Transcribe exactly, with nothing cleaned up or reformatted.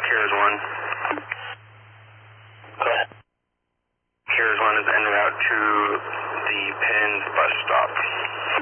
Here's one. Go ahead. Here's one is en route to the Pins bus stop.